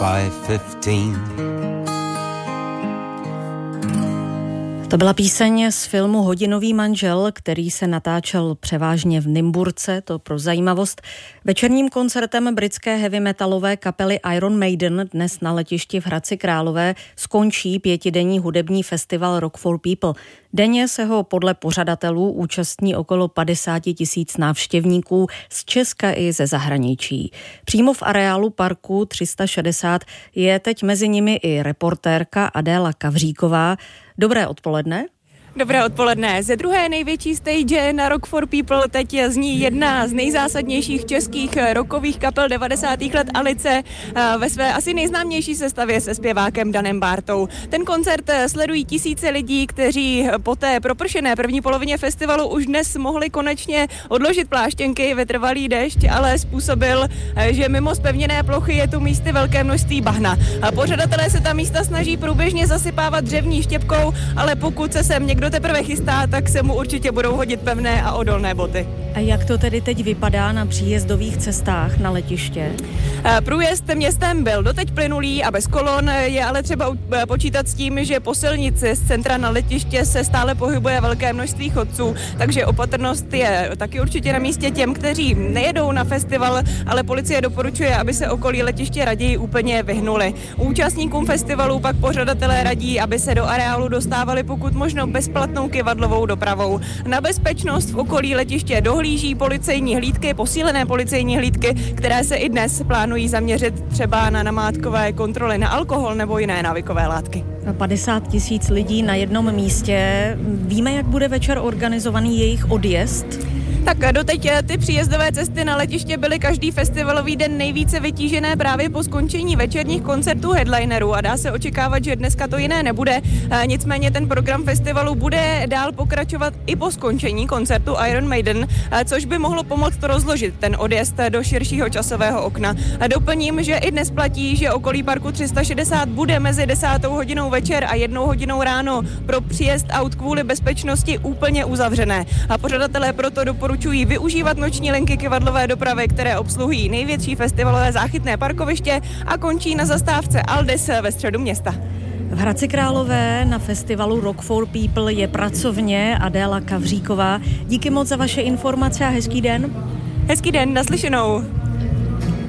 by 15. To byla píseň z filmu Hodinový manžel, který se natáčel převážně v Nymburce, to pro zajímavost. Večerním koncertem britské heavy metalové kapely Iron Maiden dnes na letišti v Hradci Králové skončí 5denní hudební festival Rock for People. Denně se ho podle pořadatelů účastní okolo 50 000 návštěvníků z Česka i ze zahraničí. Přímo v areálu parku 360 je teď mezi nimi i reportérka Adéla Kavříková. Dobré odpoledne. Dobré odpoledne. Ze druhé největší stage na Rock for People teď zní jedna z nejzásadnějších českých rockových kapel 90. let Alice ve své asi nejznámější sestavě se zpěvákem Danem Bártou. Ten koncert sledují tisíce lidí, kteří po té propršené první polovině festivalu už dnes mohli konečně odložit pláštěnky. Vytrvalý déšť ale způsobil, že mimo zpevněné plochy je tu místy velké množství bahna. Pořadatelé se ta místa snaží průběžně zasypávat dřevní štěpkou, ale pokud se sem někdo teprve chystá, tak se mu určitě budou hodit pevné a odolné boty. A jak to tedy teď vypadá na příjezdových cestách na letiště? Průjezd městem byl doteď plynulý a bez kolon, je ale třeba počítat s tím, že po silnici z centra na letiště se stále pohybuje velké množství chodců, takže opatrnost je taky určitě na místě těm, kteří nejedou na festival, ale policie doporučuje, aby se okolí letiště raději úplně vyhnuli. Účastníkům festivalu pak pořadatelé radí, aby se do areálu dostávali pokud možno bezplatnou kyvadlovou dopravou. Na bezpečnost v okolí letiště dohlíží policejní hlídky, posílené policejní hlídky, které se i dnes plánují zaměřit třeba na namátkové kontroly na alkohol nebo jiné návykové látky. 50 000 lidí na jednom místě. Víme, jak bude večer organizovaný jejich odjezd? Tak doteď ty příjezdové cesty na letiště byly každý festivalový den nejvíce vytížené právě po skončení večerních koncertů headlinerů a dá se očekávat, že dneska to jiné nebude. Nicméně ten program festivalu bude dál pokračovat i po skončení koncertu Iron Maiden, což by mohlo pomoct rozložit ten odjezd do širšího časového okna. Doplním, že i dnes platí, že okolí parku 360 bude mezi 10. hodinou večer a 1 hodinou ráno pro příjezd aut kvůli bezpečnosti úplně uzavřené. A pořadatelé proto doporučují využívat noční linky kyvadlové dopravy, které obsluhují největší festivalové záchytné parkoviště a končí na zastávce Aldis ve středu města. V Hradci Králové na festivalu Rock for People je pracovně Adéla Kavříková. Díky moc za vaše informace a hezký den. Hezký den, naslyšenou.